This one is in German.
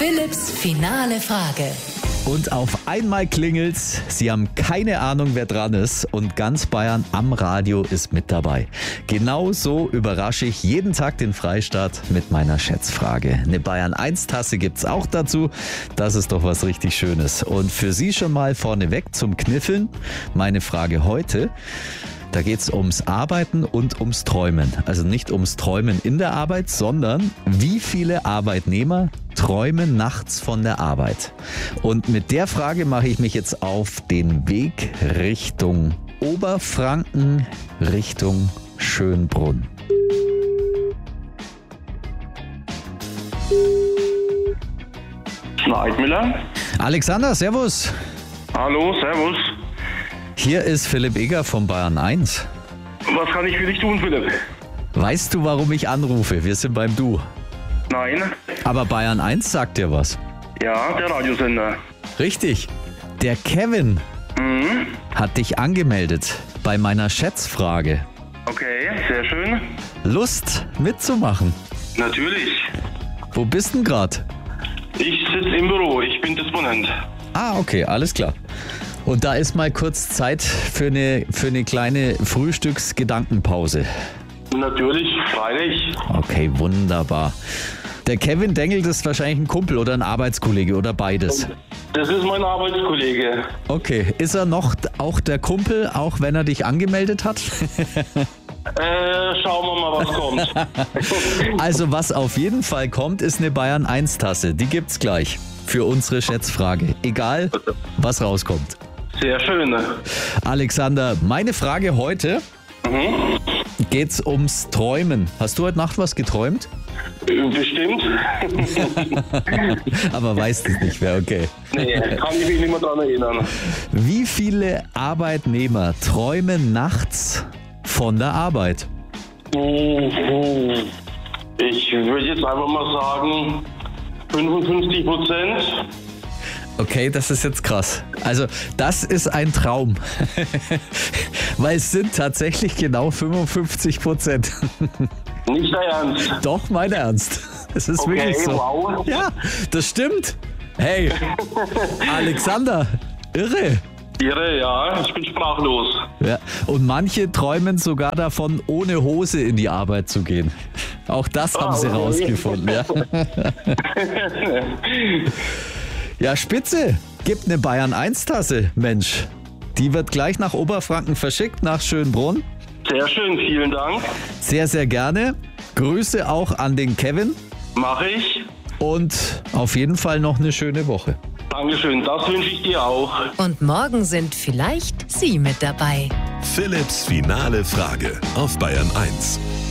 Philipps finale Frage. Und auf einmal klingelt's. Sie haben keine Ahnung, wer dran ist. Und ganz Bayern am Radio ist mit dabei. Genau so überrasche ich jeden Tag den Freistaat mit meiner Schätzfrage. Eine Bayern 1 Tasse gibt's auch dazu. Das ist doch was richtig Schönes. Und für Sie schon mal vorneweg zum Kniffeln. Meine Frage heute. Da geht's ums Arbeiten und ums Träumen. Also nicht ums Träumen in der Arbeit, sondern wie viele Arbeitnehmer träumen nachts von der Arbeit? Und mit der Frage mache ich mich jetzt auf den Weg Richtung Oberfranken, Richtung Schönbrunn. Schneidmüller. Alexander, servus. Hallo, servus. Hier ist Philipp Egger von Bayern 1. Was kann ich für dich tun, Philipp? Weißt du, warum ich anrufe? Wir sind beim Du. Nein. Aber Bayern 1 sagt dir was. Ja, der Radiosender. Richtig. Der Kevin Mhm. hat dich angemeldet bei meiner Schätzfrage. Okay, sehr schön. Lust mitzumachen? Natürlich. Wo bist denn grad? Ich sitze im Büro, ich bin Disponent. Ah, okay, alles klar. Und da ist mal kurz Zeit für eine kleine Frühstücksgedankenpause. Natürlich, freilich. Okay, wunderbar. Der Kevin Dengelt ist wahrscheinlich ein Kumpel oder ein Arbeitskollege oder beides. Das ist mein Arbeitskollege. Okay, ist er noch auch der Kumpel, auch wenn er dich angemeldet hat? Schauen wir mal, was kommt. Also was auf jeden Fall kommt, ist eine Bayern 1 Tasse. Die gibt's gleich für unsere Schätzfrage. Egal, was rauskommt. Sehr schön. Alexander, meine Frage heute geht's ums Träumen. Hast du heute Nacht was geträumt? Bestimmt. Aber weißt es nicht mehr, okay. Nee, kann ich mich nicht mehr dran erinnern. Wie viele Arbeitnehmer träumen nachts von der Arbeit? Ich würde jetzt einfach mal sagen 55%. Okay, das ist jetzt krass. Also, das ist ein Traum. Weil es sind tatsächlich genau 55%. Nicht der Ernst. Doch, mein Ernst. Es ist Okay, wirklich so. wow. Ja, das stimmt. Hey, Alexander, irre. Irre, ja, ich bin sprachlos. Ja, und manche träumen sogar davon, ohne Hose in die Arbeit zu gehen. Auch das haben sie okay. rausgefunden. Ja. Ja, spitze. Gibt eine Bayern 1 Tasse, Mensch. Die wird gleich nach Oberfranken verschickt, nach Schönbrunn. Sehr schön, vielen Dank. Sehr, sehr gerne. Grüße auch an den Kevin Mache ich. und auf jeden Fall noch eine schöne Woche. Dankeschön, das wünsche ich dir auch. Und morgen sind vielleicht Sie mit dabei. Philipps finale Frage auf Bayern 1.